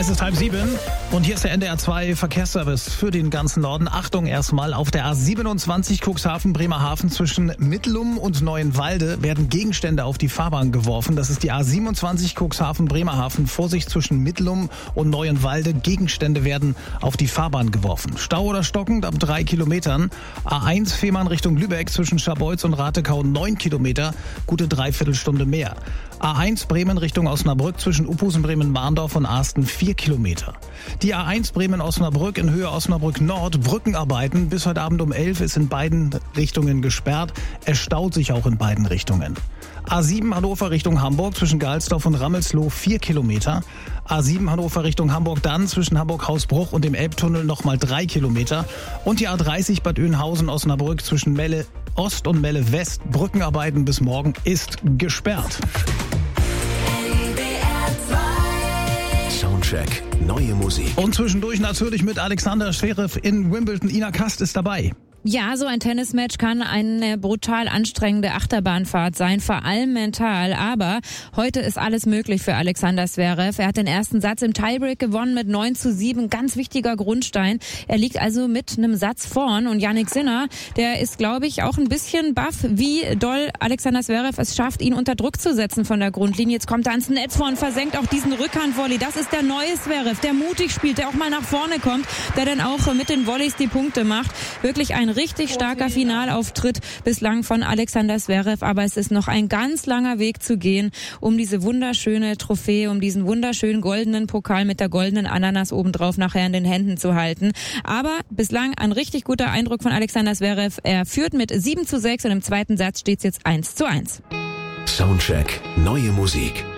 Es ist 6:30 und hier ist der NDR 2 Verkehrsservice für den ganzen Norden. Achtung erstmal, auf der A27 Cuxhaven-Bremerhaven zwischen Mittlum und Neuenwalde werden Gegenstände auf die Fahrbahn geworfen. Das ist die A27 Cuxhaven-Bremerhaven. Vorsicht zwischen Mittlum und Neuenwalde. Gegenstände werden auf die Fahrbahn geworfen. Stau oder stockend ab 3 Kilometern. A1 Fehmarn Richtung Lübeck zwischen Scharbeutz und Ratekau 9 Kilometer. Gute Dreiviertelstunde mehr. A1 Bremen Richtung Osnabrück zwischen Uphusen, Bremen-Mahndorf und Arsten 4 Kilometer. Die A1 Bremen-Osnabrück in Höhe Osnabrück-Nord, Brückenarbeiten. Bis heute Abend um 11 ist in beiden Richtungen gesperrt. Es staut sich auch in beiden Richtungen. A7 Hannover Richtung Hamburg zwischen Gehalsdorf und Rammelsloh 4 Kilometer. A7 Hannover Richtung Hamburg dann zwischen Hamburg-Hausbruch und dem Elbtunnel nochmal 3 Kilometer. Und die A30 Bad Oeynhausen-Osnabrück zwischen Melle Ost und Melle West. Brückenarbeiten bis morgen ist gesperrt. Soundcheck, neue Musik. Und zwischendurch natürlich mit Alexander Zverev in Wimbledon. Ina Kast ist dabei. Ja, so ein Tennismatch kann eine brutal anstrengende Achterbahnfahrt sein, vor allem mental. Aber heute ist alles möglich für Alexander Zverev. Er hat den ersten Satz im Tiebreak gewonnen mit 9:7. Ganz wichtiger Grundstein. Er liegt also mit einem Satz vorn. Und Jannik Sinner, der ist, glaube ich, auch ein bisschen baff, wie doll Alexander Zverev es schafft, ihn unter Druck zu setzen von der Grundlinie. Jetzt kommt er ans Netz vor und versenkt auch diesen Rückhandvolley. Das ist der neue Zverev, der mutig spielt, der auch mal nach vorne kommt, der dann auch mit den Volleys die Punkte macht. Wirklich ein richtig starker Finalauftritt bislang von Alexander Zverev, aber es ist noch ein ganz langer Weg zu gehen, um diese wunderschöne Trophäe, um diesen wunderschönen goldenen Pokal mit der goldenen Ananas obendrauf nachher in den Händen zu halten. Aber bislang ein richtig guter Eindruck von Alexander Zverev. Er führt mit 7:6 und im zweiten Satz steht es jetzt 1:1. Soundcheck, neue Musik.